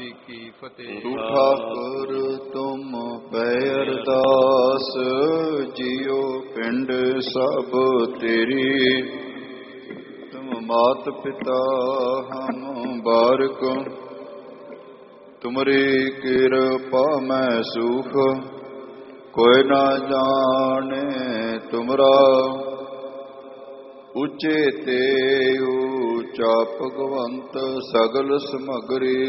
ਕੀ ਫਤਿਹ। ਠਾਕੁਰ ਤੁਮ ਪੈ ਅਰਦਾਸ, ਜੀਉ ਪਿੰਡ ਸਭ ਤੇਰੀ। ਤੁਮ ਮਾਤ ਪਿਤਾ ਹਮ ਬਾਰਕ, ਤੁਮਰੀ ਕਿਰਪਾ ਮੈਂ ਸੁਖ। ਕੋਈ ਨਾ ਜਾਣੇ ਤੁਮਰਾ, ਉੱਚੇ ਤੇ ਉੱਚਾ ਭਗਵੰਤ। ਸਗਲ ਸਮਗਰੀ